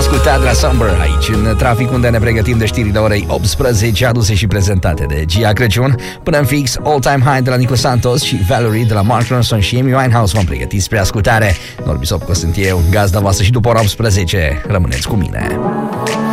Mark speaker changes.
Speaker 1: ascultat la Summer aici în trafic, unde ne pregătim de știrile orei 18, aduse și prezentate de Gia Crăciun. Până în fix, All Time High de la Nico Santos și Valerie de la Mark Ronson și Amy Winehouse v-am pregătit spre ascultare. Norbi Sopco sunt eu, gazda voastră, și după ora 18 rămâneți cu mine.